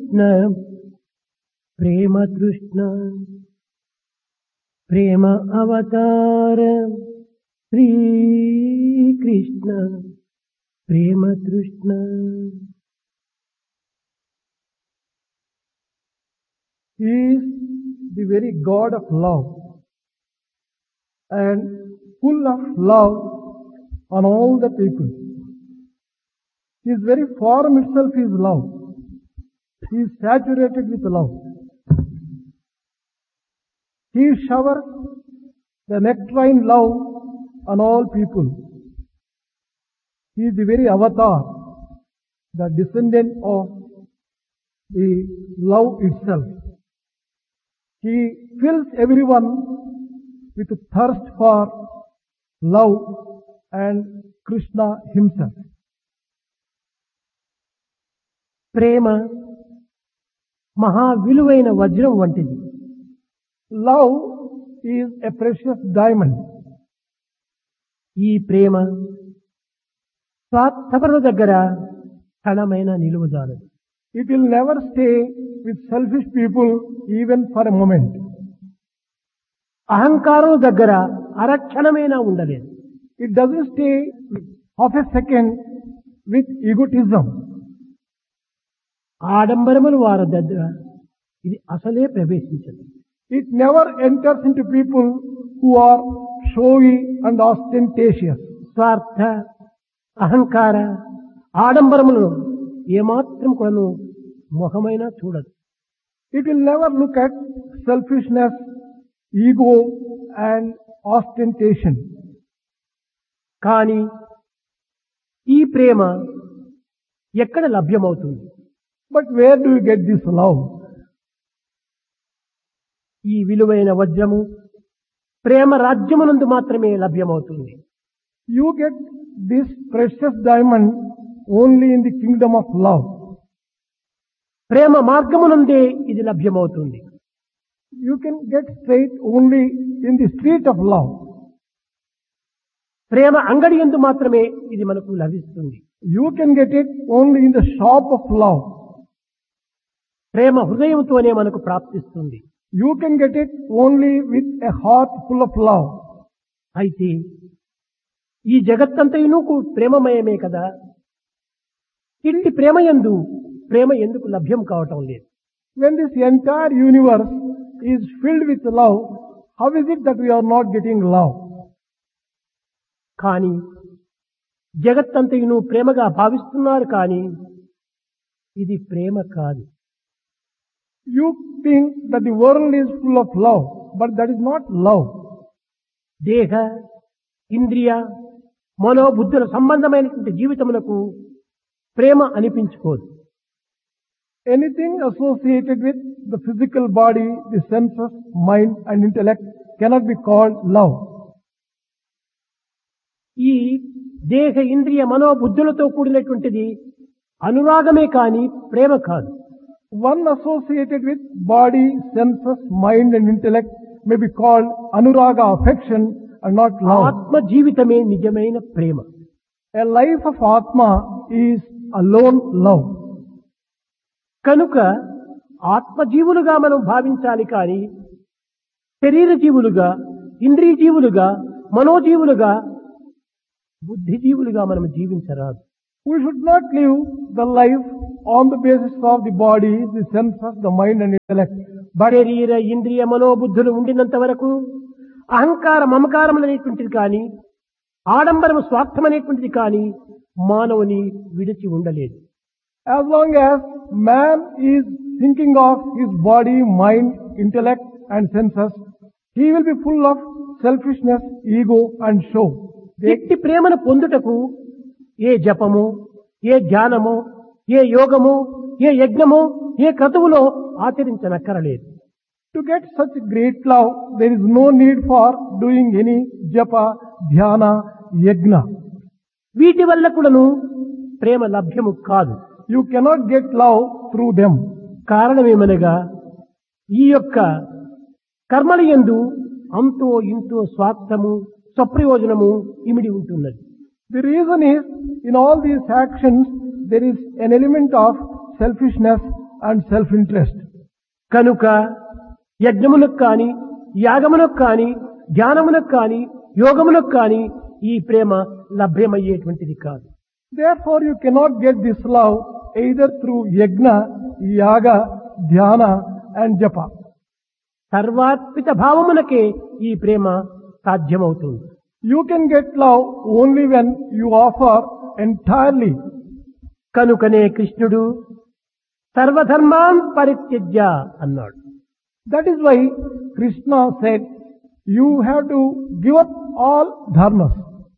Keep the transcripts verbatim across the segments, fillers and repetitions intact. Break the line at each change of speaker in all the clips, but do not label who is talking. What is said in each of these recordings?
కృష్ణ ప్రేమ తృష్ణ ప్రేమ అవతార శ్రీ కృష్ణ ప్రేమ తృష్ణ.
He is the very God of love and full of love on all the people. His very form itself is love. He is saturated with love. He showers the nectarine love on all people. He is the very avatar, the descendant of the love itself. He fills everyone with thirst for love and Krishna himself.
ప్రేమ మహా విలువైన వజ్రం వంటిది.
Love is a precious diamond.
ఈ ప్రేమ స్వార్థపరుల దగ్గర క్షణమైన నిలువజాలదు.
It will never stay with selfish people even for a moment.
అహంకారం దగ్గర అరక్షణమైనా ఉండలేదు.
It doesn't stay half a second with egotism.
ఆడంబరములు వారి దగ్గర ఇది అసలే ప్రవేశించదు.
It never enters into people who are showy and ostentatious.
స్వార్థ అహంకార ఆడంబరములు ఏమాత్రం కొను ముఖమైనా చూడదు.
It will never look at selfishness, ego and ostentation.
కానీ ఈ ప్రేమ ఎక్కడ లభ్యమవుతుంది?
But where do you get this love?
ఈ విలువైన వజ్రము ప్రేమ రాజ్యమునందు మాత్రమే లభ్యమవుతుంది.
You get this precious diamond only in the kingdom of love.
ప్రేమ మార్గమునందే ఇది లభ్యమవుతుంది.
You can get straight only in the street of love.
ప్రేమ అంగడి యందు మాత్రమే ఇది మనకు లభిస్తుంది.
You can get it only in the shop of love.
ప్రేమ హృదయంతోనే మనకు ప్రాప్తిస్తుంది.
You can get it only with a heart full of love.
అయితే ఈ జగత్తంతయును ప్రేమమయమే కదా. ఇట్టి ప్రేమయందు ప్రేమ ఎందుకు లభ్యం కావటం లేదు?
When this entire universe is filled with love, how is it that we are not getting love?
కానీ జగత్తంతయును ప్రేమగా భావిస్తున్నారు, కానీ ఇది ప్రేమ కాదు.
You think that the world is full of love, but that is not love.
దేహ ఇంద్రియ మనోబుద్ధుల సంబంధమైనటువంటి జీవితమునకు ప్రేమ అనిపించుకోదు.
Anything associated with the physical body, the senses, mind and intellect cannot be called love.
ఈ దేహ ఇంద్రియ మనోబుద్ధులతో కూడినటువంటిది అనురాగమే కానీ ప్రేమ కాదు.
One associated with body, senses, mind and intellect may be called anuraga, affection and not love.
ఆత్మ జీవితమే నిజమైన ప్రేమ.
A life of Atma is alone love.
కనుక ఆత్మజీవులుగా మనం భావించాలి, కానీ శరీర జీవులుగా, ఇంద్రియ జీవులుగా, మనోజీవులుగా, బుద్ధిజీవులుగా మనం జీవించరాదు.
We should not live the life on the basis of the body, the senses, the mind and intellect.
But శరీర ఇంద్రియ మనోబుద్ధులు ఉండినంత వరకు అహంకార మమకారం అనేటువంటిది కానీ, ఆడంబరము స్వార్థం అనేటువంటిది కానీ మానవుని విడిచి ఉండలేదు.
As long as man is thinking of his body, mind, intellect and senses, he will be full of selfishness, ego and show.
వ్యక్తి ప్రేమను పొందుటకు ఏ జపము, ఏ ధ్యానము, ఏ యోగము, ఏ యజ్ఞము, ఏ క్రతువులో ఆచరించనక్కరలేదు.
To get such great love, there is no need for doing any japa, dhyana, yajna.
వీటి వల్ల కూడాను ప్రేమ లభ్యము కాదు.
You cannot get love through them.
కారణమేమనగా ఈ యొక్క కర్మల యందు అంతో ఇంతో స్వార్థము, స్వప్రయోజనము ఇమిడి ఉంటున్నది.
The reason is, in all these actions, there is an element of selfishness and self-interest.
కనుక యజ్ఞములకు కాని యాగములకు కాని ధ్యానములకు కాని యోగములకు కాని ఈ ప్రేమ లభ్యమయ్యేటువంటిది కాదు.
Therefore you cannot get this love either through yajna, yaga, dhyana and japa.
సర్వాత్మిక భావమునకే ఈ ప్రేమ సాధ్యమవుతుంది.
You can get love only when you offer entirely.
కనుకనే కృష్ణుడు సర్వధర్మాన్ పరిత్యజ్య అన్నాడు.
That is why Krishna said, you have to give up all dharmas.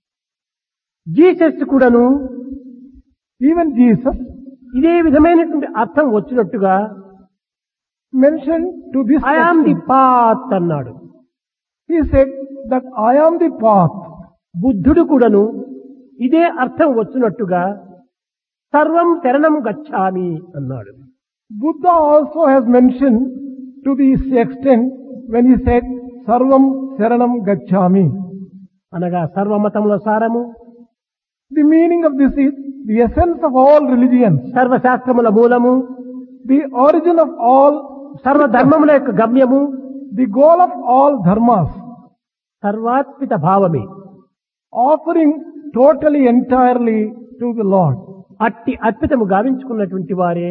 Jesus కూడాను
Even Jesus
ఇదే విధమైనటువంటి అర్థం వచ్చినట్టుగా
mentioned to this
I am the
extent.
Path అన్నాడు.
He said that I am the path.
బుద్ధుడు కూడాను ఇదే అర్థం వచ్చినట్టుగా సర్వం శరణం గచ్ఛామి అన్నాడు.
Buddha also has mentioned to this extent when he said Sarvam Saranam Gacchami.
అనగా సర్వమతముల సారము,
The meaning of this is the essence of all religions,
సర్వశాస్త్రముల మూలము,
the origin of all,
సర్వధర్మముల యొక్క గమ్యము,
the goal of all dharmas,
సర్వాత్మిక భావమే.
offering totally entirely to the Lord.
అట్టి అర్పితము గావించుకున్నటువంటి వారే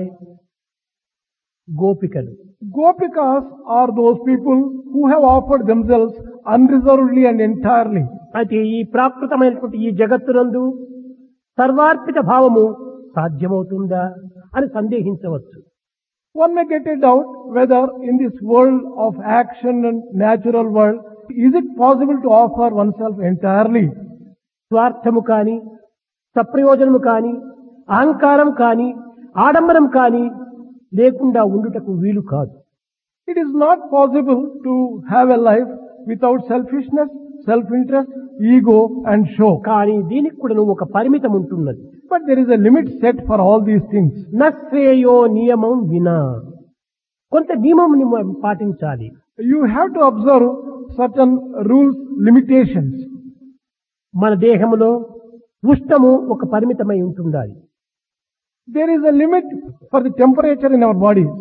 గోపికలు.
Gopikas are those people who have offered themselves unreservedly and entirely.
అయితే ఈ ప్రాకృతమైనటువంటి ఈ జగత్తునందు సర్వార్పిత భావము సాధ్యమవుతుందా అని సందేహించవచ్చు.
One may get a doubt whether in this world of action and natural world, is it possible to offer oneself entirely?
స్వార్థము కాని సప్రయోజనము కాని అహంకారం కాని ఆడంబరం కాని లేకుండా ఉండుటకు వీలు కాదు.
It is not possible to have a life without selfishness, self-interest, ego and show.
కానీ దీనికి కూడా ఒక పరిమితం ఉంటున్నది.
But there is a limit set for all these things.
నశ్రేయో నియమం వినా, కొంత నియమం పాటించాలి.
You have to observe certain rules, limitations.
మన దేహములో ఉష్ణము ఒక పరిమితమై ఉంటుండాలి.
There is a limit for the temperature in our bodies.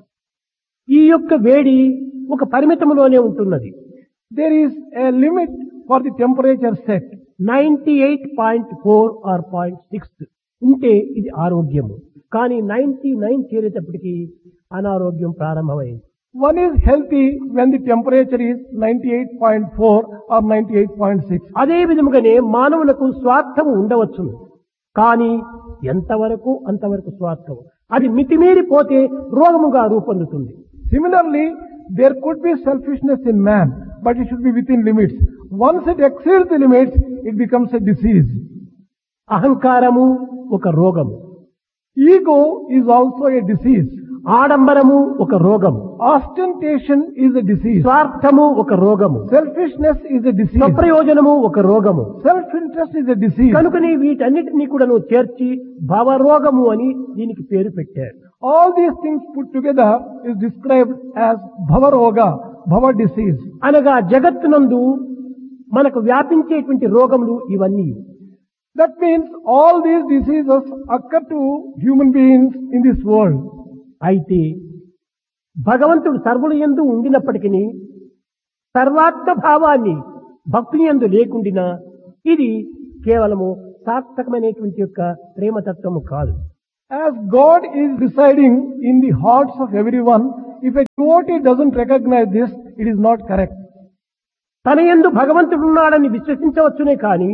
ఈ యొక్క వేడి ఒక పరిమితములోనే ఉంటున్నది.
There is a limit for the temperature set.
Ninety eight point four are point six ఉంటే ఇది ఆరోగ్యము. కానీ నైన్టీ నైన్ చేరేటప్పటికి అనారోగ్యం ప్రారంభమైంది.
One is healthy when the temperature is ninety-eight point four or ninety-eight point six.
అదే విధముగానే మానవులకు స్వార్థము ఉండవచ్చును. కానీ ఎంతవరకు అంతవరకు స్వార్థం. అది మితిమీరి పోతే రోగముగా రూపొందుతుంది.
Similarly, there could be selfishness in man, but it should be within limits. Once it exceeds the limits, it becomes a disease.
అహంకారము ఒక రోగము,
Ego is also a disease.
ఆడంబరము ఒక రోగము,
Ostentation is a disease.
స్వార్థము ఒక రోగము,
Selfishness is a disease.
స్వప్రయోజనము ఒక రోగము.
Self-interest is a disease.
కనుకని వీటన్నిటినీ కూడా నువ్వు చేర్చి భవరోగము అని దీనికి పేరు పెట్టారు.
All these things put together is described as Bhavaroga, Bhava disease.
అనగా జగత్తునందు మనకు వ్యాపించేటువంటి రోగములు ఇవన్నీ.
That means all these diseases occur to human beings in this world.
అయితే భగవంతుడు సర్వుల యందు ఉండినప్పటికీ సర్వాత్మ భావాన్ని భక్తుని యందు లేకుండినా ఇది కేవలము సార్థకమైనటువంటి యొక్క ప్రేమతత్వము కాదు.
As God is residing in the hearts of everyone, if a devotee doesn't recognize this, it is not correct.
తన యందు భగవంతుడు ఉన్నాడని విశ్వసించవచ్చునే కానీ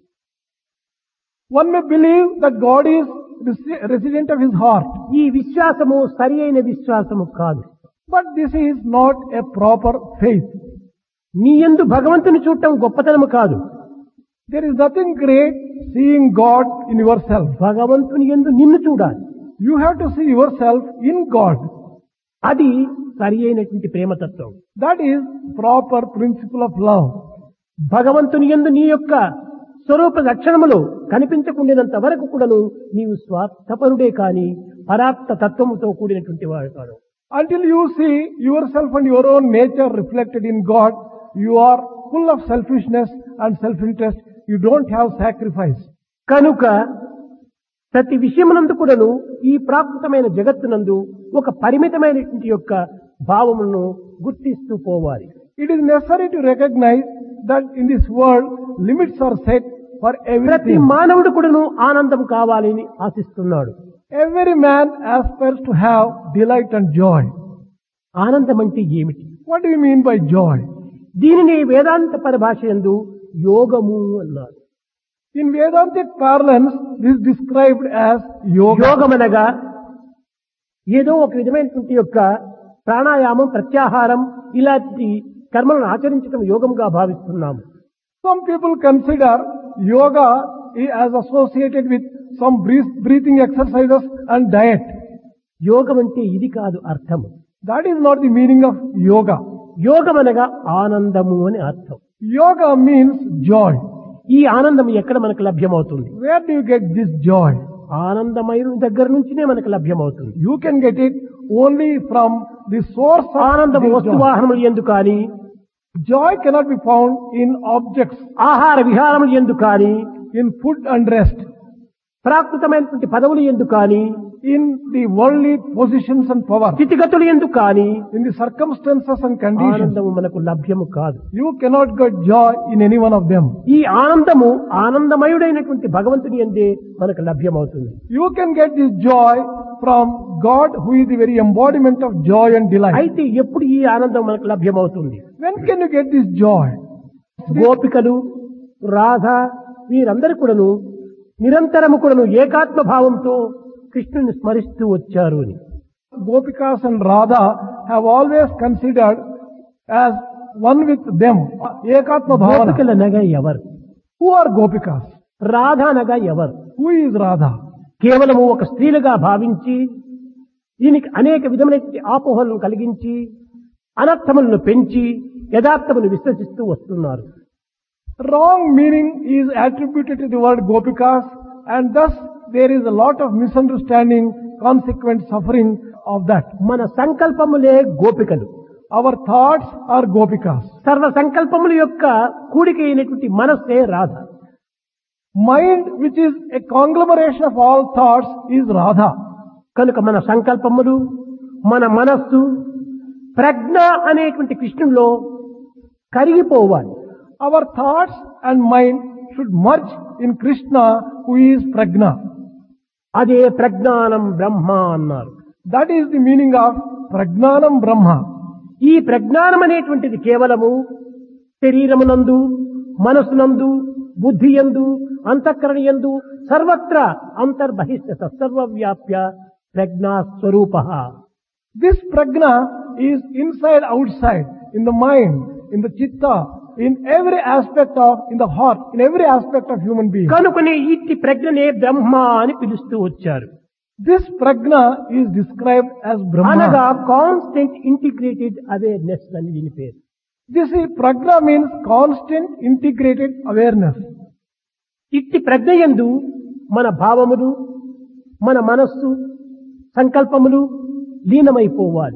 One may believe that God is resi- resident of his heart,
ఈ విశ్వాసము సరి అయిన విశ్వాసము కాదు.
but this is not a proper faith.
నీ యందు భగవంతుని చూడటం గొప్పతనము కాదు.
There is nothing great seeing God in yourself.
భగవంతుని యందు నిన్ను చూడాలి.
You have to see yourself in God.
అది సరి అయినటువంటి ప్రేమతత్వం.
That is proper principle of love.
భగవంతుని యందు నీ యొక్క స్వరూప లక్షణములు కనిపించకుండినంత వరకు కూడాను నీవు స్వార్థపరుడే కాని పరాప్త తత్వముతో కూడినటువంటి వాడు కాదు.
Until you see yourself and your own nature reflected in God, you are full of selfishness and self-interest. You don't have sacrifice.
కనుక ప్రతి విషయమునందు కూడాను ఈ ప్రాకృతమైన జగత్తునందు ఒక పరిమితమైనటువంటి యొక్క భావములను గుర్తిస్తూ పోవాలి.
It is necessary to recognize that in this world limits are set for
ప్రతి
everything.
మానవుడు కూడాను ఆనందం కావాలని ఆశిస్తున్నాడు.
Every man aspires to have delight and joy.
ఆనందం అంటే ఏమిటి?
What do you mean by joy?
దీనిని వేదాంత పరిభాష యందు యోగము అన్నారు.
In Vedantic parlance, this is described as yoga.
యోగమనగా ఏదో ఒక విధమైనటువంటి యొక్క ప్రాణాయామం, ప్రత్యాహారం ఇలాంటి కర్మలను ఆచరించడం యోగంగా భావిస్తున్నాము.
Some people consider yoga as associated with some breath- breathing exercises and diet.
యోగం అంటే ఇది కాదు అర్థము.
That is not the meaning of yoga.
యోగమనగా ఆనందము అని అర్థం.
Yoga means joy.
ఈ ఆనందం ఎక్కడ మనకు లభ్యమవుతుంది?
Where do you get this joy?
ఆనందమయుని దగ్గర నుంచినే మనకు లభ్యమవుతుంది.
You can get it only from the source of
ఆనందము
this joy.
వస్తువాహనములు ఎందు కానీ,
Joy cannot be found in objects,
ఆహార విహారములు ఎందు కానీ,
in food and rest,
ప్రాకృతమైనటువంటి పదవులు ఎందు కానీ,
in the worldly positions and power,
స్థితిగతులు ఎందు కానీ
in the circumstances and conditions.
ఆనందము మనకు లభ్యము కాదు.
You cannot get joy in any one of them.
ఈ ఆనందము ఆనందమయుడైనటువంటి భగవంతుని యందే మనకు లభ్యమవుతుంది.
You can get this joy from God, who is the very embodiment of joy and delight.
అయితే ఎప్పుడు ఈ ఆనందం మనకు లభ్యమవుతుంది?
When can you get this joy?
గోపికలు, రాధ వీరందరూ కూడాను నిరంతరము కూడాను ఏకాత్మ భావంతో కృష్ణుని స్మరిస్తూ వచ్చారు అని.
Gopikas and Radha have always considered as one with them. Ekatma bhavana.
గోపికలనగా ఎవరు?
Who are Gopikas?
రాధ అనగా ఎవరు?
Who is Radha?
కేవలము ఒక స్త్రీలుగా భావించి దీనికి అనేక విధమైనటువంటి ఆపోహలను కలిగించి అనర్థములను పెంచి యథార్థమును విశ్వసిస్తూ వస్తున్నారు.
Wrong meaning is attributed to the word Gopikas, and thus there is a lot of misunderstanding, consequent suffering of that.
మన సంకల్పములే గోపికలు.
Our thoughts are Gopikas.
సర్వ సంకల్పముల యొక్క కూడిక అయినటువంటి మనస్సే Radha.
Mind, which is a conglomeration of all thoughts, is Radha.
కనుక మన సంకల్పములు, మన మనస్సు ప్రజ్ఞ అనేటువంటి కృష్ణులో కరిగిపోవాలి.
Our thoughts and mind should merge in Krishna, who is Prajna.
అదే ప్రజ్ఞానం బ్రహ్మ అన్నారు.
That is the meaning of Prajnanam Brahma.
ఈ ప్రజ్ఞానం అనేటువంటిది కేవలము శరీరమునందు, మనసునందు, బుద్ధి యందు, అంతఃకరణ యందు సర్వత్రా అంతర్బహిష్ట సర్వవ్యాప్య ప్రజ్ఞా స్వరూప.
This Prajna is inside, outside, in the mind, in the chitta, in every aspect of, in the heart, in every aspect of human being.
కనుకనే ఇట్టి ప్రజ్ఞనే బ్రహ్మ అని పిలుస్తూ వచ్చారు.
This Prajna is described as
అనగా
Brahma.
కాన్స్టెంట్ ఇంటిగ్రేటెడ్ అవేర్నెస్ అని దీని పేరు.
This is, Prajna means constant integrated awareness.
ఇట్టి ప్రజ్ఞయందు మన భావములు, మన మనస్సు, సంకల్పములు లీనమైపోవాలి.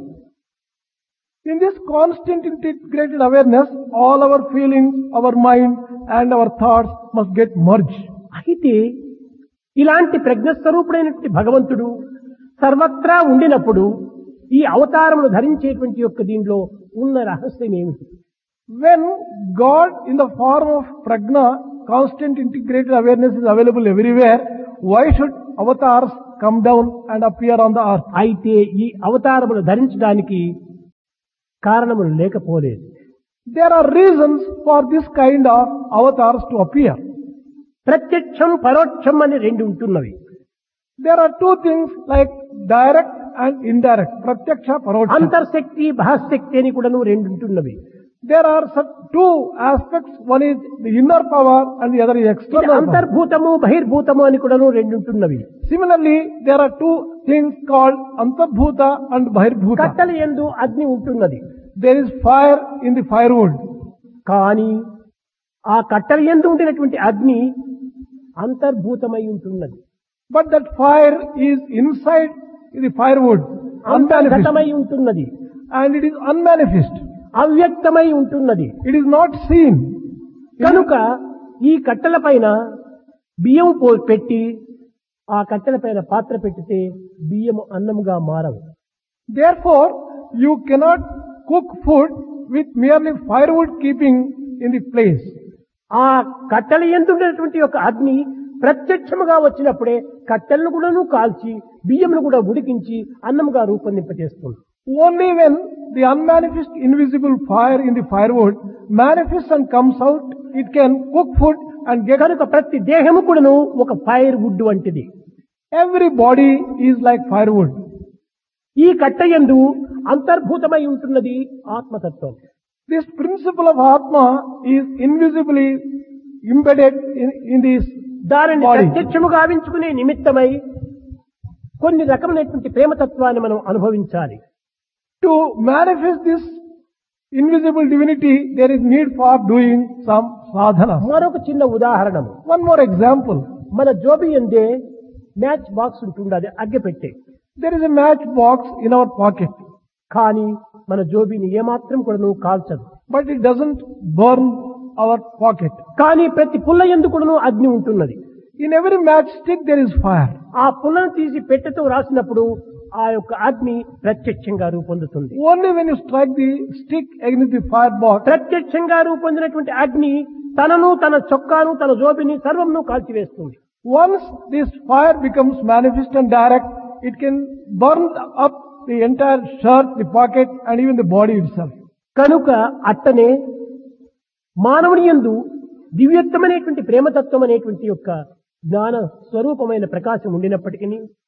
In this constant integrated awareness, all our feelings, our mind and our thoughts must get merged.
అయితే ఇలాంటి ప్రజ్ఞస్వరూపుడైనటువంటి భగవంతుడు సర్వత్రా ఉండినప్పుడు ఈ అవతారములు ధరించేటువంటి యొక్క దీనిలో ఉన్న రహస్యం ఏమిటి?
When God in the form of Prajna, constant integrated awareness is available everywhere, why should avatars come down and appear on the earth?
అయితే ఈ అవతారములు ధరించడానికి కారణములు లేకపోలేదు.
There are reasons for this kind of avatars to appear.
ప్రత్యక్షం, పరోక్షం అని రెండు ఉంటున్నవి.
There are two things like direct and indirect. Pratyaksha, Paroksha.
అంతర్శక్తి, బహిశక్తి అని కూడాను రెండు ఉంటున్నవి.
There are such two aspects. One is the inner power and the other is
ఇది
external power.
అంతర్భూతము, బహిర్భూతము అని కూడాను రెండు ఉంటున్నవి.
Similarly, there are two things called Antarbhuta and Bahirbhuta.
కట్టెల యందు అగ్ని ఉంటున్నది.
There is fire in the firewood.
కానీ ఆ కట్టెల యందు ఉండినటువంటి అగ్ని అంతర్భూతమై ఉంటున్నది.
But that fire is inside the firewood, unmanifest.
అంతర్గతమై ఉంటున్నది.
And it is unmanifest.
అవ్యక్తమై ఉంటున్నది.
It is not seen.
కనుక ఈ కట్టెల పైన బియ్యం పో పెట్టి ఆ కట్టెల పైన పాత్ర పెట్టితే బియ్యము అన్నముగా మారవు.
Therefore, you cannot cook food with merely firewood keeping in the place.
ఆ కట్టెల ఎందున్నటువంటి యొక్క అగ్ని ప్రత్యక్షముగా వచ్చినప్పుడే కట్టెలను కూడాను కాల్చి బియ్యమును కూడా ఉడికించి అన్నముగా రూపొందింపజేస్తుంది.
Only when the unmanifest invisible fire in the firewood manifests and comes out, it can cook food and get.
కనుక ప్రతి దేహము కూడాను ఒక ఫైర్ వుడ్ వంటిది.
Every body is like firewood.
ఈ కట్టెయందు అంతర్భూతమై ఉంటున్నది ఆత్మతత్వం.
This principle of Atma is invisibly embedded in, in this
దానిని
body.
ప్రత్యక్షము గావించుకునే నిమిత్తమై కొన్ని రకమైనటువంటి ప్రేమతత్వాన్ని మనం అనుభవించాలి.
To manifest this invisible divinity, there is need for doing some sadhana.
మరొక చిన్న ఉదాహరణము.
One more example.
మన జోబి ఎందే మ్యాచ్ బాక్స్ ఉంటుండది అగ్గి పెట్టే.
There is a match box in our pocket,
కానీ మన జోబిని ఏమాత్రం కూడా నువ్వు కాల్చదు.
but it doesn't burn our pocket.
కానీ ప్రతి పుల్ల ఎందు కూడాను అగ్ని ఉంటున్నది.
In every matchstick there is fire.
ఆ పుల్లను తీసి పెట్టెతో రాసినప్పుడు ఆ యొక్క అగ్ని ప్రత్యక్షంగా రూపొందుతుంది.
Only when you strike the stick against the firebox,
ప్రత్యక్షంగా రూపొందినటువంటి అగ్ని తనను తన చొక్కాను తన జోబిని సర్వంను కాల్చివేస్తుంది.
once this fire becomes manifest and direct, it can burn up the entire shirt, the pocket, and even the body itself.
కనుక అట్టనే మానవుని యందు దివ్యత్వమైనటువంటి ప్రేమతత్వం అనేటువంటి యొక్క జ్ఞాన స్వరూపమైన ప్రకాశం ఉండినప్పటికీ,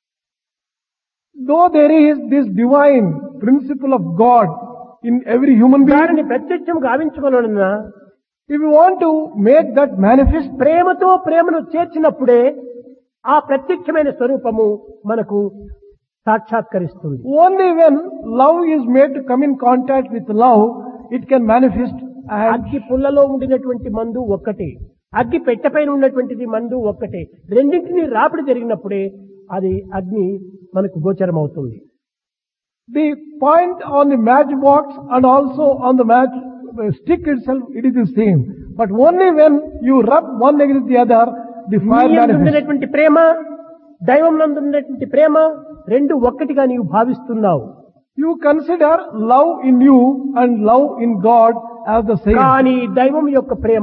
Though there is this divine principle of God in every human being,
దానిని ప్రత్యక్షం గావించుకోవాలన్నా
if you want to make that manifest,
ప్రేమతో ప్రేమను చేర్చినప్పుడే ఆ ప్రత్యక్షమైన స్వరూపము మనకు సాక్షాత్కరిస్తుంది.
only when love is made to come in contact with love, it can manifest. And
అగ్గి పుల్లలో ఉండినటువంటి మందు ఒక్కటే, అగ్గి పెట్టెపైన ఉన్నటువంటిది మందు ఒక్కటే. రెండింటినీ రాపిడి జరిగినప్పుడే అది అగ్ని మనకు గోచరం అవుతుంది.
the point on the matchbox and also on the match uh, stick itself, it is the same. But only when you rub one against the other, the fire
నీ యందు
manifests.
ఉండినటువంటి ప్రేమ, దైవం నందు ఉన్నటువంటి ప్రేమ రెండు ఒక్కటిగా నీవు భావిస్తున్నావు.
You consider love in you and love in God as the same.
కానీ దైవం యొక్క ప్రేమ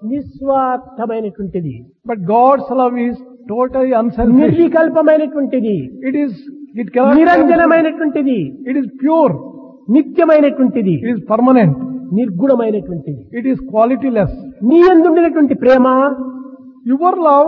నిస్వార్థమైనటువంటిది,
But God's love is totally unselfish.
నిర్వికల్పమైనటువంటిది,
It is, it cannot,
నిరంజనమైనటువంటిది,
it is pure,
నిత్యమైనటువంటిది,
it is permanent,
నిర్గుణమైనటువంటిది.
it is qualityless.
నీ యందుండినటువంటి ప్రేమ
Your love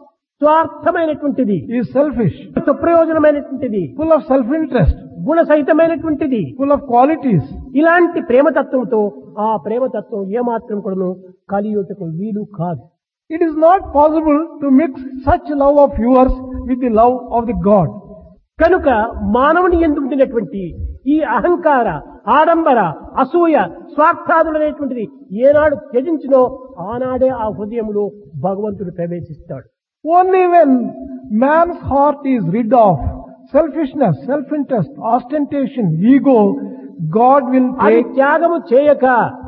స్వార్థమైనటువంటిది,
is selfish,
సుప్రయోజనమైనటువంటిది,
full of self-interest,
గుణసహితమైనటువంటిది.
full of qualities.
ఇలాంటి ప్రేమతత్వంతో ఆ ప్రేమతత్వం ఏమాత్రం కూడాను కలియుటకు వీలు కాదు.
It is not possible to mix such love of yours with the love of the God.
కనుక మానవుని యందు ఉండినటువంటి ఈ అహంకార, ఆడంబర, అసూయ, స్వార్థాదులనేటువంటిది ఏనాడు త్యజించినో ఆనాడే ఆ హృదయంలో భగవంతుడు ప్రవేశిస్తాడు.
Only when man's heart is rid of selfishness, self-interest, ostentation, ego, God will
అది
take,
త్యాగము చేయక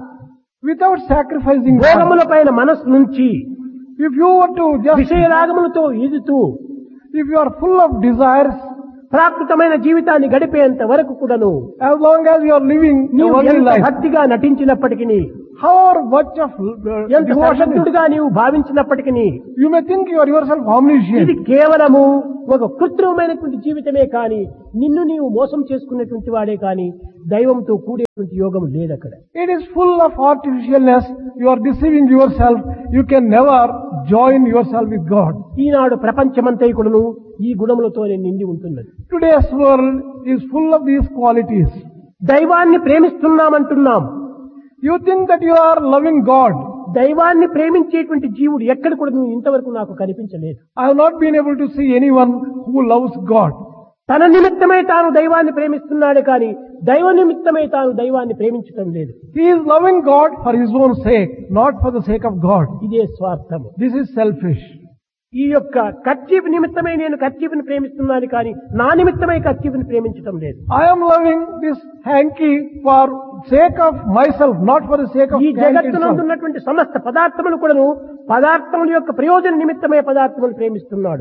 without sacrificing God.
భోగముల పైన మనస్సు నుంచి
If you were to just,
విషయరాగములతో ఈదుతూ
if you are full of desires,
ప్రాకృతమైన జీవితాన్ని గడిపేంత వరకు కూడాను
as long as you are living a
నీవు
worldly
ఎంత
life,
భక్తిగా నటించినప్పటికీ,
however much of uh,
ఎంత
devotion, is-
సర్వజ్ఞుడిగా నీవు భావించినప్పటికీ,
you may think you are yourself
ఇది
omniscient.
కేవలము ఒక కృత్రిమమైనటువంటి జీవితమే కాని, నిన్ను నీవు మోసం చేసుకున్నటువంటి వాడే కాని దైవంతో కూడేటువంటి యోగం లేదక్కడ.
It is full of artificialness. You are deceiving yourself. You can never join yourself with God.
ఈనాడు ప్రపంచమంతైకుడును ఈ గుణములతోనే నిండి ఉంటున్నది.
Today's world is full of these qualities.
దైవాన్ని ప్రేమిస్తున్నామంటున్నాం.
You think that you are loving God.
దైవాన్ని ప్రేమించేటువంటి జీవుడు ఎక్కడ కూడా నువ్వు ఇంతవరకు నాకు కనిపించలేదు.
I have not been able to see anyone who loves God.
తన నిమిత్తమై తాను దైవాన్ని ప్రేమిస్తున్నాడే కానీ దైవ నిమిత్తమై తాను దైవాన్ని ప్రేమించటం లేదు.
He is loving God for his own sake, not for the sake of God.
ఇదే స్వార్థము.
This is selfish.
ఈ యొక్క కర్చీఫ్ నిమిత్తమై నేను కర్చీఫ్ని ప్రేమిస్తున్నాను కానీ నా నిమిత్తమై కర్చీఫ్ని ప్రేమించటం లేదు.
I am loving this hanky for sake of myself, not for the sake of
ఈ
hanky
జగత్తునందు
itself.
ఉన్నటువంటి సమస్త పదార్థములు కూడాను పదార్థముల యొక్క ప్రయోజన నిమిత్తమే పదార్థములు ప్రేమిస్తున్నాడు.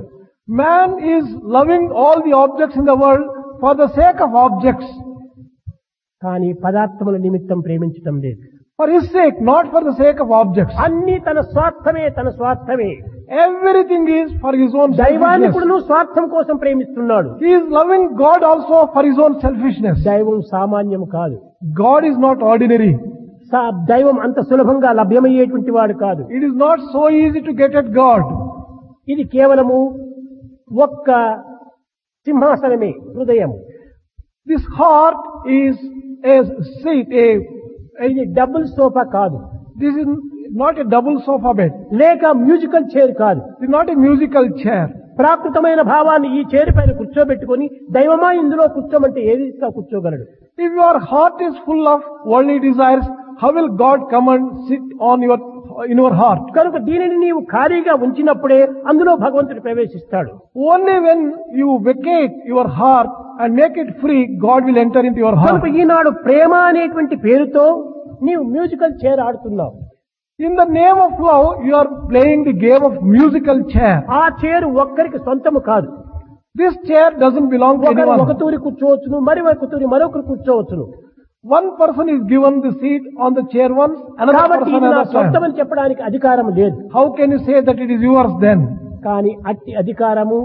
Man is loving all the objects in the world for the sake of objects.
కానీ పదార్థముల నిమిత్తం ప్రేమించటం లేదు.
For his sake, not for the sake of objects.
అన్ని తన స్వార్థమే, తన స్వార్థమే.
Everything is for his own
దైవాన్ని
selfishness.
కూడా స్వార్థం కోసం ప్రేమిస్తున్నాడు.
He is loving God also for his own selfishness.
దైవం సామాన్యం కాదు.
God is not ordinary.
సా- దైవం అంత సులభంగా లభ్యమయ్యేటువంటి వాడు కాదు.
It is not so easy to get at God.
ఇది కేవలము ఒక్క సింహాసనమే, హృదయము.
This heart is a seat, a,
ఇది డబుల్ సోఫా కాదు,
this is not a double sofa bed.
లేక మ్యూజికల్ చైర్ కాదు.
It is not a musical chair.
ప్రాకృతమైన భావాన్ని ఈ చైర్ పైన కూర్చోబెట్టుకొని దైవమా ఇందులో కూర్చోమంటే ఏ రీతిగా కూర్చోగలడు?
If your heart is full of worldly desires, how will God come and sit on your, in your heart?
కనుక దీనిని నీవు ఖాళీగా ఉంచినప్పుడే అందులో భగవంతుడు ప్రవేశిస్తాడు.
Only when you vacate your heart and make it free, God will enter into your heart.
కనుక ఈనాడు ప్రేమ అనేటువంటి పేరుతో నీవు మ్యూజికల్ చైర్ ఆడుతున్నావు.
In the name of love, you are playing the game of musical chair.
ఆ chair ఒక్కరికి సొంతము కాదు.
This chair doesn't belong to
ఒకరు ఒక
anyone.
తూరి కూర్చోవచ్చును, మరి ఒక తూరి మరొకరు కూర్చోవచ్చును.
One person is given the seat on the chair once, another
కాబట్టి
person
ఇది నా
another time.
సొంతమని చెప్పడానికి అధికారం లేదు.
How can you say that it is yours then?
కానీ అట్టి అధికారము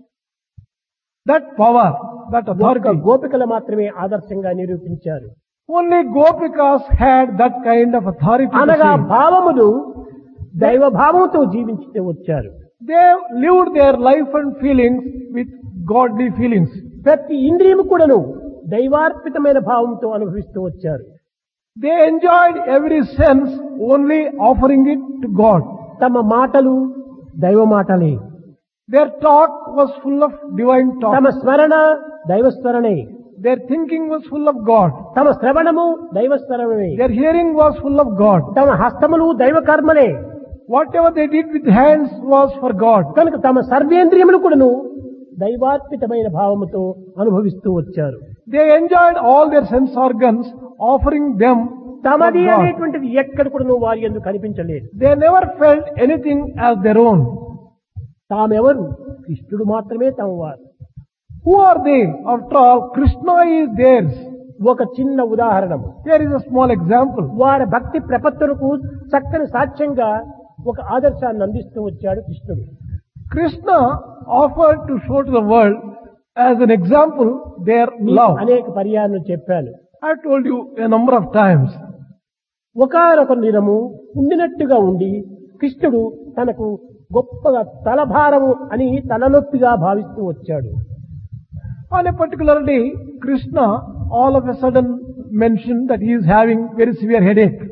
That power, that
ఒక్క
authority,
గోపికలు మాత్రమే ఆదర్శంగా నిరూపించారు.
only Gopikas had that kind of authority. to
అనగా
say.
భావములు దైవ భావంతో జీవించి వచ్చారు.
They lived their life and feelings with godly feelings.
ప్రతి ఇంద్రియము కూడాను దైవార్పితమైన భావంతో అనుభవిస్తూ వచ్చారు.
They enjoyed every sense only offering it to God.
తమ మాటలు దైవ మాటలే,
Their talk was full of divine
తమ
talk.
స్మరణ దైవ స్మరణే,
Their thinking was full of God.
తమ శ్రవణము దైవ శ్రవణమే,
Their hearing was full of God.
తమ హస్తములు దైవ కర్మలే.
Whatever they did with hands was for God.
కనుక తమ సర్వేంద్రియములు కూడాను దైవార్పితమైన భావముతో అనుభవిస్తూ వచ్చారు.
They enjoyed all their sense organs, offering them for
తమది
God.
అనేటువంటిది ఎక్కడ కూడా వారి ఎందుకు కనిపించలేదు.
They never felt anything as their own.
తామెవరు? కృష్ణుడు మాత్రమే తమ వారు.
Who are they? After all, Krishna is theirs.
ఒక చిన్న ఉదాహరణము.
Here is a small example.
వారి భక్తి ప్రపత్తులకు చక్కని సాక్ష్యంగా ఒక ఆదర్శాన్ని అందిస్తూ వచ్చాడు కృష్ణుడు.
Krishna offered to show to the world as an example their
మీకు
love.
అనేక పర్యాయాలు చెప్పాను.
I told you a number of times.
ఒకానొక దినము ఉండినట్టుగా ఉండి కృష్ణుడు తనకు గొప్పగా తలభారము అని తలనొప్పిగా భావిస్తూ వచ్చాడు.
On a particular day, Krishna all of a sudden mentioned that he is having very severe headache.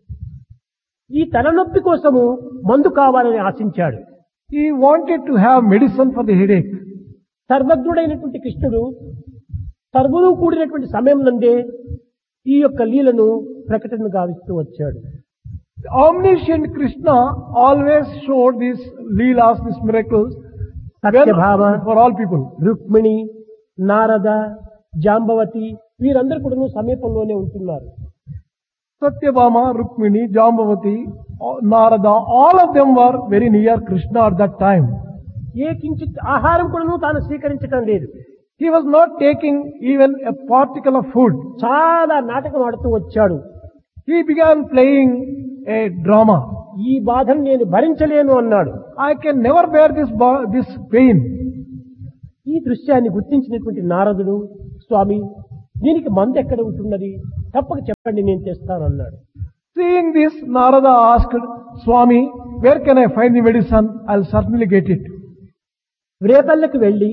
ఈ తలనొప్పి కోసము మందు కావాలని ఆశించాడు.
He wanted to have medicine for the headache.
సర్వజ్ఞుడైనటువంటి కృష్ణుడు సర్వులు కూడినటువంటి సమయం నందే ఈ యొక్క లీలను ప్రకటన గావిస్తూ వచ్చాడు.
The omniscient Krishna always showed these leelas, these miracles,
Satyabhama,
for all people.
Rukmini, Narada, Jambavati వీరందరూ కూడా సమీపంలోనే ఉంటున్నారు.
Satyabhama, Rukmini, Jambavati, Narada, all of them were very near Krishna at that time.
ఏ కించిత్ ఆహారం కూడా తాను స్వీకరించటం లేదు.
He was not taking even a particle of food.
చాలా నాటకం ఆడుతూ వచ్చాడు.
He began playing a drama.
ఈ బాధను నేను భరించలేను అన్నాడు.
I can never bear this, ba- this pain.
ఈ దృశ్యాన్ని గుర్తించినటువంటి నారదుడు, స్వామి దీనికి మందు ఎక్కడ ఉంటున్నది, తప్పక చెప్పండి నేను తెస్తాను అన్నాడు.
Seeing this, Narada asked, Swami, where can I find the medicine? I'll certainly get it.
రేపల్లకి వెళ్లి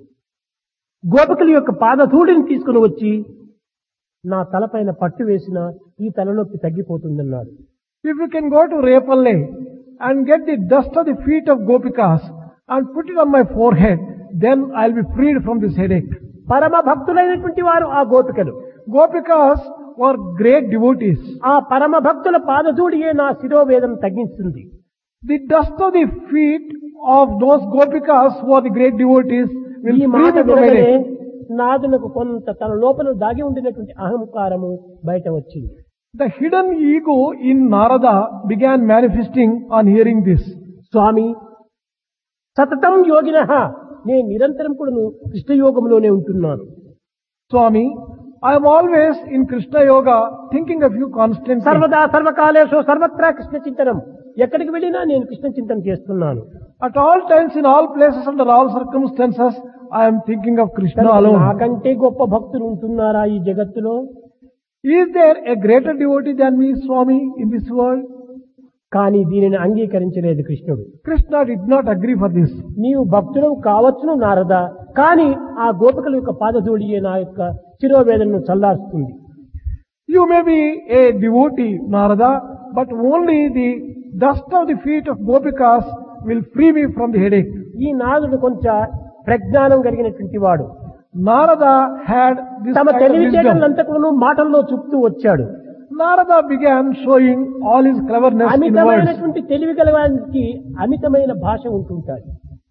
గోపికల యొక్క పాదధూళిని తీసుకుని వచ్చి నా తలపైన పట్టు వేసిన ఈ తలనొప్పి తగ్గిపోతుందన్నాడు.
If you can go to Repalle and get the dust of the feet of Gopikas and put it on my forehead, then I'll be freed from this headache.
పరమ భక్తులైనటువంటి వారు ఆ గోపికలు.
Gopikas were great devotees.
ఆ పరమ భక్తుల పాదధూళియే నా శిరోవేదం తగ్గిస్తుంది.
The dust of the feet of those Gopikas who are the great devotees will
ఈ
free
మాట
them from
వినగానే
headache.
నాదునకు కొంత తన లోపల దాగి ఉండినటువంటి అహంకారము బయట వచ్చింది.
The hidden ego in Narada began manifesting on hearing this.
స్వామి సతతం యోగినః నేను నిరంతరం కూడాను కృష్ణయోగంలోనే ఉంటున్నాను.
Swami, I am always in Krishna Yoga thinking of you constantly.
సర్వదా సర్వకాలేషు సర్వత్రా కృష్ణ చింతనం. ఎక్కడికి వెళ్ళినా నేను కృష్ణ చింతన చేస్తున్నాను.
At all times, in all places, under all circumstances, I am thinking of Krishna alone.
నాకంటే గొప్ప భక్తులు ఉంటున్నారా ఈ జగత్తులో?
Is there a greater devotee than me, Swami, in this world?
కానీ దీనిని అంగీకరించలేదు కృష్ణుడు.
Krishna did not agree for this.
నీవు భక్తుడు కావచ్చును నారద, కానీ ఆ గోపికల యొక్క పాదధూళియే నా యొక్క శిరోవేదనను చల్లారుస్తుంది.
You may be a devotee, Narada, but only the dust of the feet of Gopikas will free me from the headache.
ఈ నారదుడు కొంచెం ప్రజ్ఞానం కలిగినటువంటి వాడు.
Narada had this
తమ
kind of wisdom.
తెలివితేటలంతకును మాటల్లో చూపుతూ వచ్చాడు.
Narada began showing all his cleverness in words.
అమితమైనటువంటి తెలివి గలవానికి అమితమైన భాష ఉంటుంటాడు.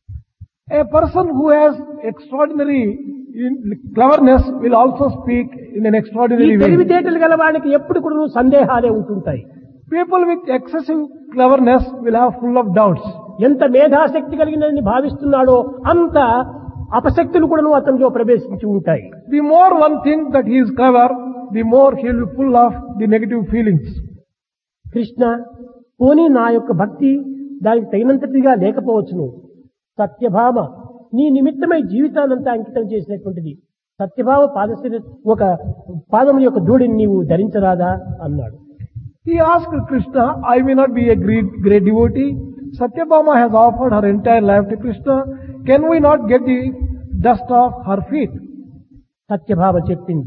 A person who has extraordinary cleverness will also speak in an
ఈ
extraordinary way.
తెలివితేటలు గలవానికి ఎప్పుడు కూడా సందేహాలే ఉంటుంటాయి.
People with excessive cleverness will have full of doubts.
ఎంత మేధాశక్తి కలిగినదని భావిస్తున్నాడో అంత అపశక్తులు కూడా అతనిలో ప్రవేశించి ఉంటాయి.
The more one thinks that he is clever, the more he will be full of the negative feelings.
Krishna, పోనీ నా యొక్క భక్తి దానికి తగినంతటిగా లేకపోవచ్చును. సత్యభామ నీ నిమిత్తమై జీవితానంతా అంకితం చేసినటువంటిది. సత్యభామ పాదశిర ఒక పాదం యొక్క ధూళిని నీవు ధరించరాదా అన్నాడు.
He asked Krishna, I may not be a great, great devotee. Satyabhama has offered her entire life to Krishna. Can we not get the dust off her feet?
Satyabhama చెప్పింది,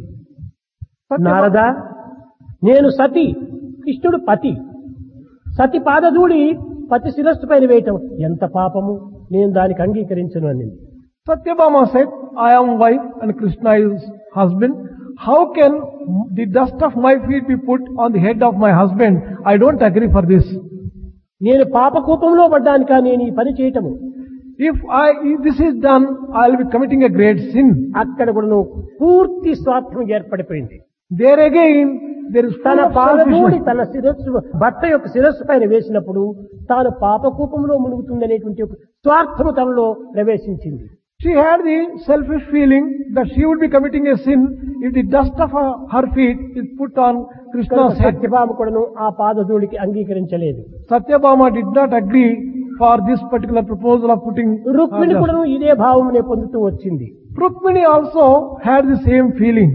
నారద, నేను సతి, కృష్ణుడు పతి. సతి పాదధూళి పతి శిరస్సు పైన వేయటం ఎంత పాపము, నేను దానికి అంగీకరించను అని.
Satyabhama said, I am wife and Krishna is husband. How can the dust of my feet be put on the head of my husband? I don't agree for this.
నేను పాపకూపంలో పడ్డానికా నేను ఈ పని చేయటము?
If I, if this is done, I will be committing a great sin.
అక్కడ కూడా పూర్తి స్వార్థం ఏర్పడిపోయింది.
There again, there is full
తన
of
పాదధూళి
selfishness.
తన శిరస్సు భర్త యొక్క శిరస్సు పైన వేసినప్పుడు తాను పాపకూపంలో మునుగుతుందనేటువంటి ఒక స్వార్థము తనలో ప్రవేశించింది.
She had the selfish feeling that she would be committing a sin if the dust of her, her feet is put on Krishna's head.
Satyabhama కూడాను ఆ పాదధూళికి అంగీకరించలేదు.
Satyabhama did not agree for this particular proposal of putting her
Rukmini
dust.
కూడాను ఇదే భావమునే పొందుతూ వచ్చింది.
Rukmini also had the same feeling.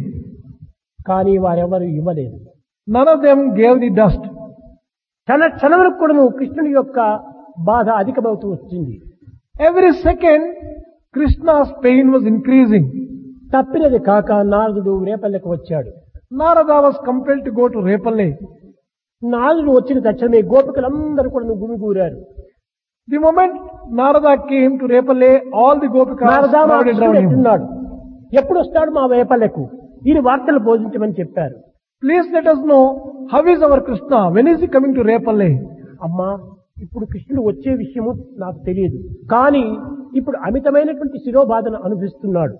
కానీ వారెవరు ఇవ్వలేదు.
None of them gave the dust.
క్షణ క్షణములకు కూడాను కృష్ణుని యొక్క బాధ అధికమవుతూ వచ్చింది.
Every second, Krishna's pain was increasing.
తప్పినది కాక నారదుడు రేపల్లెకు వచ్చాడు.
Narada was compelled to go to Repalle.
నారదుడు వచ్చిన తక్షణమే గోపికలందరూ కూడా గుమిగూరారు.
The moment Narada came to Repalle, all the Gopikas
Narada మా
crowded
కృష్ణుడు
around him.
ఎట్టున్నాడు, ఎప్పుడు వస్తాడు మా రేపల్లెకు, ఈయన వార్తలు బోధించమని చెప్పారు.
Please let us know how is our Krishna. When is he coming to Repalle?
అమ్మా, ఇప్పుడు కృష్ణుడు వచ్చే విషయము నాకు తెలియదు, కానీ ఇప్పుడు అమితమైనటువంటి శిరోబాధను అనుభవిస్తున్నాడు.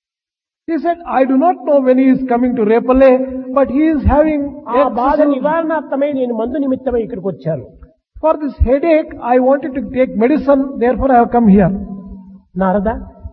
He said, I do not know when he is coming to Repalle, but he is having
ఆ బాధ
excessive-
నివారణార్థమై నేను మందు నిమిత్తమై ఇక్కడికి వచ్చాను.
For this headache, I wanted to take medicine, therefore I have come here.
Narada,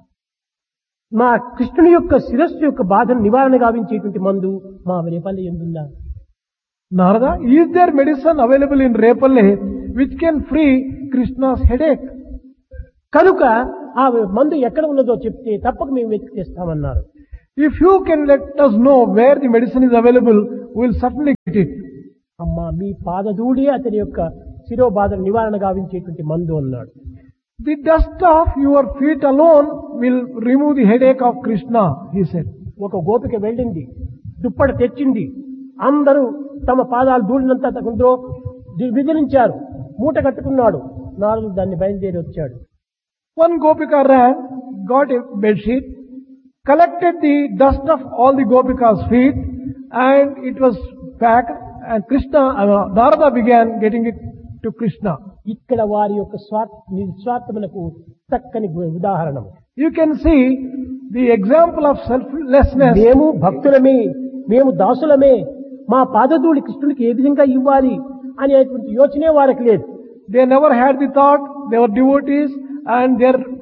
మా కృష్ణుని యొక్క శిరస్సు యొక్క బాధను నివారణ గావించేటువంటి మందు మా Repalle ఎందుందా?
Narada, is there medicine available in Repalle which can free Krishna's headache?
కనుక ఆ మందు ఎక్కడ ఉన్నదో చెప్తే తప్పక మేము వెతికి తెస్తామన్నారు.
If you can let us know where the medicine is available, we will certainly get it.
అమ్మా, మీ పాదధూళి అతని యొక్క శిరోబాధను నివారణ గావించేటువంటి మందు అన్నాడు.
The dust of your feet alone will remove the headache of Krishna, he said.
ఒక గోపిక వెళ్ళింది, దుప్పటి తెచ్చింది, అందరూ తమ పాదాలు ధూళినంతా అందులో విదిలించారు, మూట కట్టుకున్నాడు. నారదుడు దాన్ని బయలుదేరి వచ్చాడు.
One Gopika ran, got a bedsheet, collected the dust of all the Gopika's feet, and it was packed, and Krishna, uh, Narada began getting it to Krishna.
ఇక్కడ వారి యొక్క స్వార్థ నిస్వార్థములకు చక్కని ఉదాహరణ.
You can see the example of selflessness.
మేము భక్తులమే, మేము దాసులమే, మా పాదధూళి కృష్ణుడికి ఏ విధంగా ఇవ్వాలి అనేటువంటి యోచనే వారికి లేదు.
They never had the thought, they were devotees, and their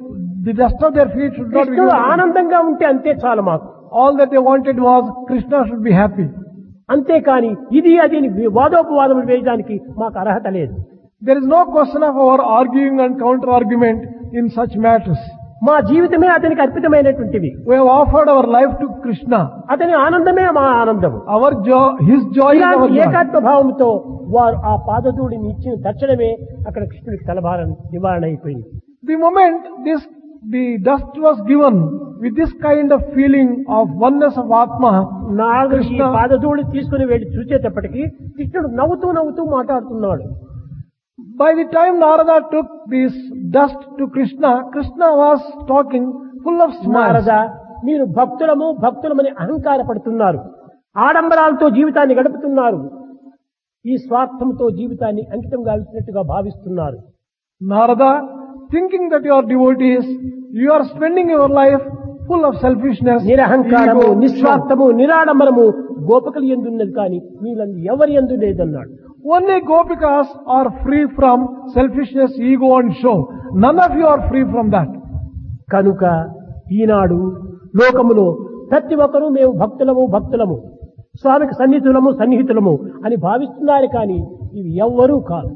The dust of their feet should not be
కృష్ణుడు
given.
ఆనందంగా ఉంటే అంతే చాలు మాకు.
All that they wanted was Krishna should be happy.
అంతేకాని ఇది అది అని వాదోపవాదములు వేయడానికి మాకు అర్హత లేదు.
There is no question of our arguing and counter argument in such matters.
మా జీవితమే అతనికి అర్పితమైనటువంటివి.
We have offered our life to Krishna.
అతని ఆనందమే మా ఆనందము.
Our joy, His joy is our
ఇలాంటి
joy.
ఏకాత్మ భావంతో వారు ఆ పాదధూళిని ఇచ్చిన తక్షణమే అక్కడ కృష్ణుడికి తలభారం నివారణ అయిపోయింది.
The moment this, the dust was given with this kind of feeling of oneness of Atma,
నాడు ఈ
Krishna,
పాదధూళి తీసుకుని వెళ్ళి చూసేటప్పటికి కృష్ణుడు నవ్వుతూ నవ్వుతూ మాట్లాడుతున్నాడు.
by the time Narada took this dust to Krishna, Krishna was talking full of smiles.
Narada, మీరు భక్తులము భక్తులమని అహంకార పడుతున్నారు, ఆడంబరాలతో జీవితాన్ని గడుపుతున్నారు, ఈ స్వార్థంతో జీవితాన్ని అంకితం గావించినట్టుగా భావిస్తున్నారు.
Narada, thinking that you are devotees, you are spending your life full of selfishness,
నిరహంకారము,
ego,
నిస్వార్థము, నిరాడంబరము గోపికలు ఎందున్నది కానీ వీళ్ళని ఎవరి ఎందు లేదన్నాడు.
Only Gopikas are free from selfishness, ego and show. None of you are free from that.
కనుక ఈనాడు లోకములో ప్రతి ఒక్కరూ మేము భక్తులము భక్తులము స్వామికి సన్నిహితులము సన్నిహితులము అని భావిస్తున్నారు కానీ ఇవి ఎవ్వరూ కాదు.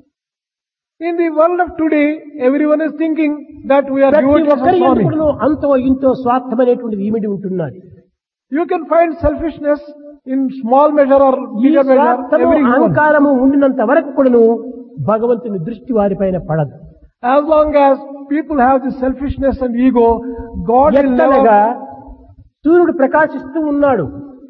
In the world of today, everyone is thinking that we are
ప్రతి
devotees of
ఒక్కరి
Swami.
ఎందుకును అంతో ఇంతో స్వార్థమైనటువంటిది ఈమిడి ఉంటున్నది.
You can find selfishness in small measure or
ఈ
bigger measure.
స్వార్థము
Everyone.
అహంకారము ఉండినంత వరకు కూడాను భగవంతుని దృష్టి వారిపైన పడదు.
As long as people have this selfishness and ego, God will
ఎత్తనగా
never.
సూర్యుడు ప్రకాశిస్తూ ఉన్నాడు,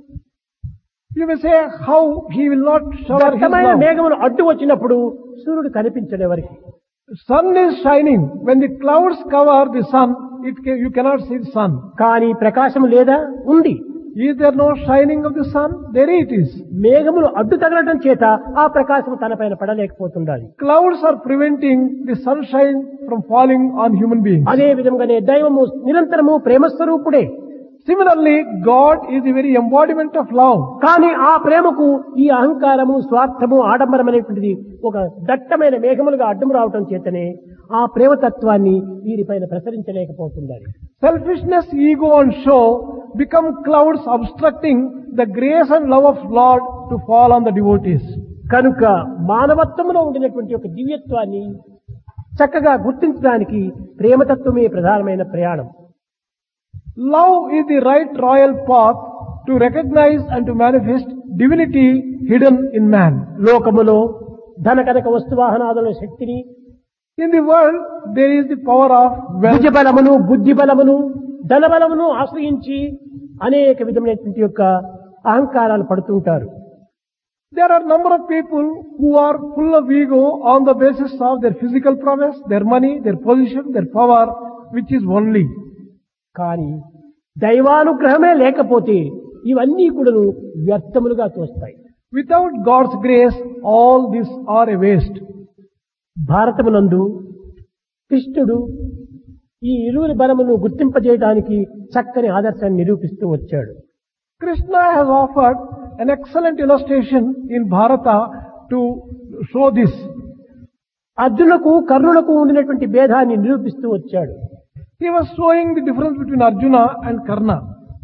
You may say how he will not shower his
దట్టమైన
love.
మేఘములు అడ్డు వచ్చినప్పుడు సూర్యుడు కనిపించడు ఎవరికి.
Sun is shining. When the clouds cover the sun, it ca- you cannot see the sun.
కానీ ప్రకాశం లేదా? ఉంది.
Is there no shining of the sun? There it is.
మేఘములు అడ్డు తగలటం చేత ఆ ప్రకాశం తనపైన పడలేకపోతుండాలి.
Clouds are preventing the sunshine from falling on human beings.
అదే విధంగానే దైవము నిరంతరము ప్రేమస్వరూపుడే.
Similarly, God is the very embodiment of love.
కానీ ఆ ప్రేమకు ఈ అహంకారము స్వార్థము ఆడంబరం అనేటువంటిది ఒక దట్టమైన మేఘములుగా అడ్డం రావటం చేతనే ఆ ప్రేమతత్వాన్ని వీరిపైన ప్రసరించలేకపోతున్నారు.
Selfishness, ego and show become clouds obstructing the grace and love of Lord to fall on the devotees.
కనుక మానవత్వంలో ఉండినటువంటి ఒక దివ్యత్వాన్ని చక్కగా గుర్తించడానికి ప్రేమతత్వమే ప్రధానమైన ప్రయాణం.
Love is the right royal path to recognize and to manifest divinity hidden in man.
లోకములో ధన కనక వస్తువాహనాదుల శక్తిని,
In the world, there is the power of wealth.
భుజ బలమును బుద్ధి బలమును ధన బలమును ఆశ్రయించి అనేక విధమైనటువంటి యొక్క అహంకారాలు పడుతుంటారు.
There are number of people who are full of ego on the basis of their physical prowess, their money, their position, their power, which is only.
కానీ దైవానుగ్రహమే లేకపోతే ఇవన్నీ కూడాను వ్యర్థములుగా తోస్తాయి.
Without God's grace, all these are a waste.
భారతమునందు కృష్ణుడు ఈ ఇరువురి బలమును గుర్తింపజేయడానికి చక్కని ఆదర్శాన్ని నిరూపిస్తూ వచ్చాడు.
Krishna has offered an excellent illustration in Bharata to show this.
అర్జునులకు కర్ణులకు ఉండినటువంటి భేదాన్ని నిరూపిస్తూ వచ్చాడు.
He was showing the difference between Arjuna and Karna.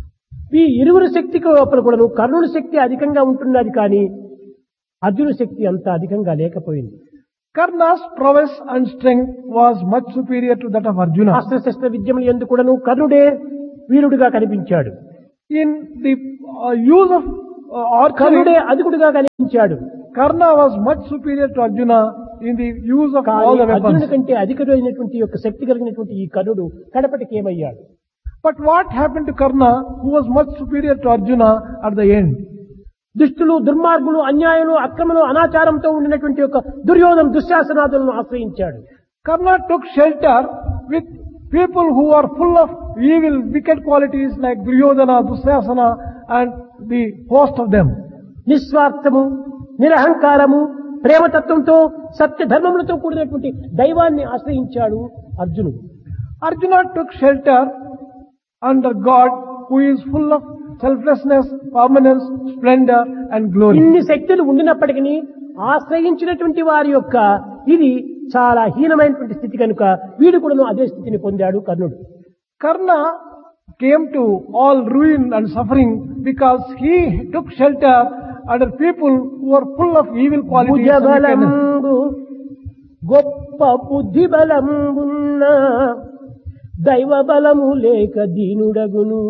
ఈ ఇరువురి శక్తికి లోపల కూడాను కర్ణుని శక్తి అధికంగా ఉంటున్నది కానీ అర్జున శక్తి అంత అధికంగా లేకపోయింది.
Karna's prowess and strength was much superior to that of Arjuna.
అస్త్రశస్త్ర విద్యములు యందు కూడాను కర్ణుడే వీరుడిగా కనిపించాడు.
In the uh, use of uh, archery,
కర్ణుడే అధికుడిగా కనిపించాడు.
Karna was much superior to Arjuna in the use of all
కానీ
the
అర్జునుడి
weapons.
కంటే అధికుడైనటువంటి యొక్క శక్తి కలిగినటువంటి ఈ కర్ణుడు కడపటికి ఏమయ్యాడు?
But what happened to Karna, who was much superior to Arjuna at the end?
దుష్టులు దుర్మార్గులు అన్యాయులు అక్రమలు అనాచారంతో ఉండినటువంటి యొక్క Duryodhana దుశ్శాసనాదులను ఆశ్రయించాడు.
Karna took shelter with people who are full of evil, wicked qualities like Duryodhana, Dusyasana and the host of them.
నిస్వార్థము నిరహంకారము ప్రేమతత్వంతో సత్య ధర్మములతో కూడినటువంటి దైవాన్ని ఆశ్రయించాడు అర్జునుడు.
Arjuna took shelter under God, who is full of selflessness, permanence, splendor and glory.
ఇన్ని శక్తులు ఉండినప్పటికీ ఆశ్రయించినటువంటి వారి యొక్క ఇది చాలా హీనమైనటువంటి స్థితి కనుక వీడు కూడాను అదే స్థితిని పొందాడు కర్ణుడు.
Karna came to all ruin and suffering because he took shelter under people who were full of evil qualities. and wickedness.
భుజబలంబు గొప్ప బుద్ధి బలంబున్న దైవ బలము లేక దీనుడగును.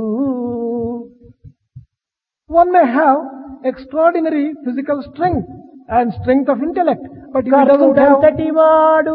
One may have extraordinary physical strength and strength of intellect, but if he doesn't have,
కర్ణుడంతటి వాడు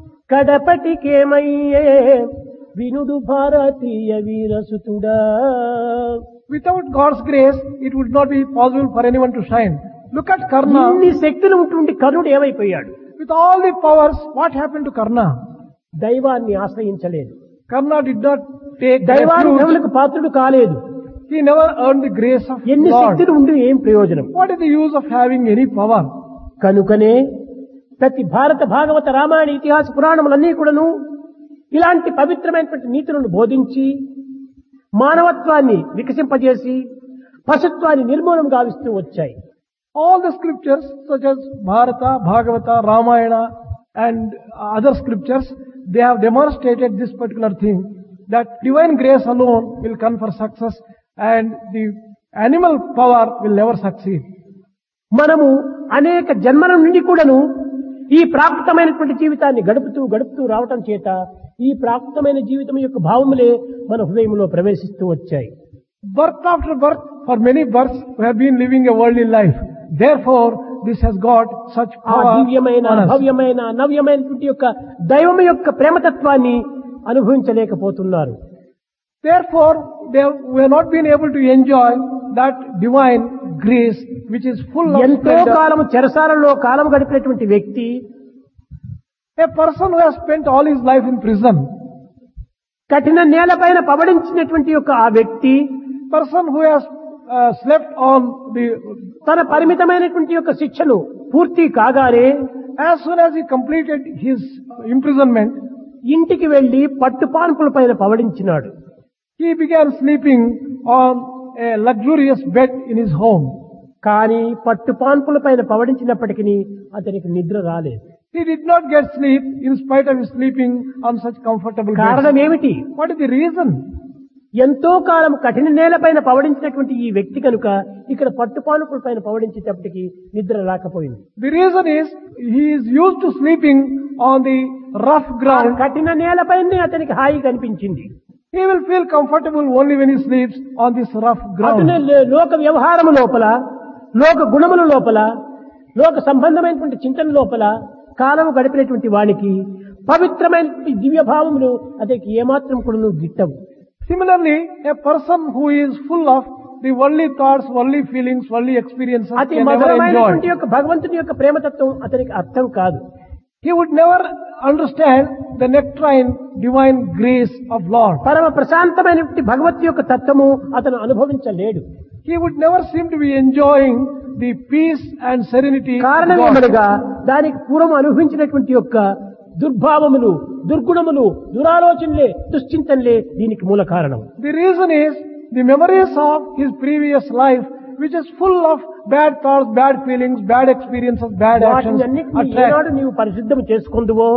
కడపటికేమయ్యే వినుడు భారతీయ వీరసుతుడా.
without God's grace, it would not be possible for anyone to shine. Look at Karna.
ఇన్ని శక్తులు ఉంటుండి కర్ణుడు ఏమైపోయాడు?
With all the powers, what happened to Karna?
దైవాన్ని ఆశ్రయించలేదు.
Karna did not take
దైవాన్ని
refuge.
దేవులకు పాత్రుడు కాలేదు.
He never earned the grace of
ఎన్ని
Lord.
శక్తులు ఉండి ఏం ప్రయోజనం?
What is the use of having any power?
కనుకనే ప్రతి భారత భాగవత రామాయణ ఇతిహాస పురాణములన్నీ కూడాను ఇలాంటి పవిత్రమైనటువంటి నీతులను బోధించి మానవత్వాన్ని వికసింపజేసి పశుత్వాన్ని నిర్మూలన గావిస్తూ వచ్చాయి.
All the scriptures such as Bharata, Bhagavata, Ramayana and other scriptures, they have demonstrated this particular thing, that divine grace alone will confer success and the animal power will never succeed.
మనము అనేక జన్మల నుండి కూడాను ఈ ప్రాకృతమైనటువంటి జీవితాన్ని గడుపుతూ గడుపుతూ రావటం చేత ఈ ప్రాకృతమైన జీవితం యొక్క భావములే మన హృదయంలో ప్రవేశిస్తూ వచ్చాయి.
Birth after birth, for many births, we have been living a worldly life. Therefore, this has got such
ఆ
power
దివ్యమైన
on us.
భవ్యమైన నవ్యమైనటువంటి యొక్క దైవం యొక్క ప్రేమతత్వాన్ని అనుభవించలేకపోతున్నారు.
Therefore, they have, we have not been able to enjoy that divine grace which is full of
ఎంతో
splendor.
కాలము చెరసాలలో కాలం గడిపినటువంటి వ్యక్తి
A person who has spent all his life in prison,
కఠిన నేలపైన పవడించినటువంటి యొక్క ఆ వ్యక్తి
person who has uh, slept on the,
తన పరిమితమైనటువంటి యొక్క శిక్షను పూర్తి కాగానే
as soon as he completed his imprisonment,
ఇంటికి వెళ్లి పట్టుపాన్పుల పైన పవడించినాడు.
he began sleeping on a luxurious bed in his home.
కానీ పట్టుపాన్పుల పైన పవడించినప్పటికీ అతనికి నిద్ర రాలేదు.
He did not get sleep in spite of his sleeping on such comfortable
కారణం
beds.
ఏమిటి?
What is the reason?
ఎంతో కాలం కఠిన నేలపైన పవడించినటువంటి ఈ వ్యక్తి కనుక ఇక్కడ పట్టుపాన్పుల పైన పవడించేటప్పటికి నిద్ర రాకపోయింది.
The reason is he is used to sleeping on the rough
ఆ
ground.
కఠిన నేలపైనే అతనికి హాయి కనిపించింది.
He will feel comfortable only when he sleeps on this rough
అతనే
ground.
లే- లోక వ్యవహారము లోపల, లోక గుణముల లోపల, లోక సంబంధమైనటువంటి చింతన లోపల కాలము గడిపినటువంటి వానికి పవిత్రమైనటువంటి దివ్య భావములు అతనికి ఏమాత్రం కూడా గిట్టవు.
Similarly, a person who is full of the worldly thoughts, worldly feelings, worldly experiences
అతి
can never
మధురమైనటువంటి
enjoy.
యొక్క భగవంతుని యొక్క ప్రేమతత్వం అతనికి అర్థం కాదు.
He would never understand the nectarine divine grace of Lord.
పరమ ప్రశాంతమైనటువంటి భగవత్ యొక్క తత్వము అతను అనుభవించలేడు.
He would never seem to be enjoying the peace and serenity of God.
కారణమేమనగా దానికి పూర్వం అనుభవించినటువంటి యొక్క దుర్భావములు, దుర్గుణములు, దురాలోచనలే, దుశ్చింతనలే దీనికి మూల కారణం.
The reason is the memories of his previous life, which is full of bad thoughts, bad feelings, bad experiences, bad actions.
వాటిని అన్నిటినీ
attract.
ఏనాడు నీవు పరిశుద్ధం చేసుకుందువో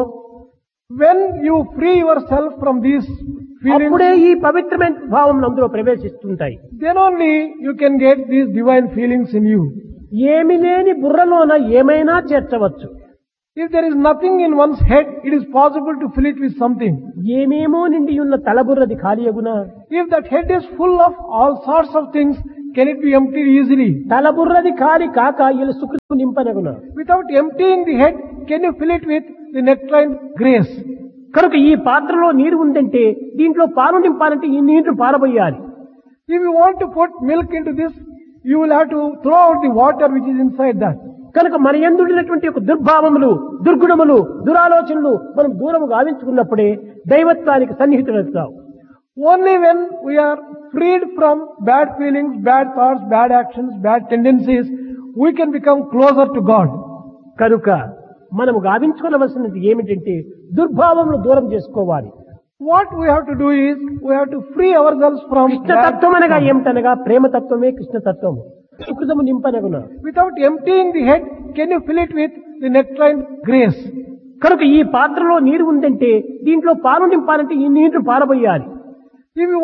When you free yourself from these feelings,
అప్పుడే ఈ పవిత్రమైన భావం అందులో ప్రవేశిస్తుంటాయి.
then only you can get these divine feelings in you.
ఏమి లేని బుర్రలోన ఏమైనా చేర్చవచ్చు.
If there is nothing in one's head, it is possible to fill it with something.
ఏమేమో నిండి ఉన్న తలబుర్రది ఖాళీయగునా?
If that head is full of all sorts of things, can it be emptied easily?
తలబుర్రది ఖాళీ కాక ఇలా సుకృతం నింపనగునా?
Without emptying the head, can you fill it with the nectarine grace?
కనుక ఈ పాత్రలో నీరు ఉందంటే దీంట్లో పాలు నింపాలంటే ఈ నీరు పారబోయాలి.
If you want to put milk into this, you will have to throw out the water which is inside that.
కనుక మన యందుడినటువంటి ఒక దుర్భావములు, దుర్గుణములు, దురాలోచనలు మనం దూరము గావించుకున్నప్పుడే దైవత్వానికి సన్నిహితులవుతాం.
Only when we are freed from bad feelings, bad thoughts, bad actions, bad tendencies, we can become closer to God.
కనుక మనము గావించుకోవలసినది ఏమిటంటే దుర్భావములు దూరం చేసుకోవాలి.
What we have to do is, we have to free ourselves from bad
కృష్ణతత్వం అనగా ఏమిటనగా ప్రేమతత్వమే కృష్ణతత్వము. సుకృతము నింపనగున.
Without emptying the head, can you fill it with the nectarine grace?
కనుక ఈ పాత్రలో నీరు ఉందంటే దీంట్లో పాలు నింపాలంటే ఈ నీరు పారబోయాలి.
If you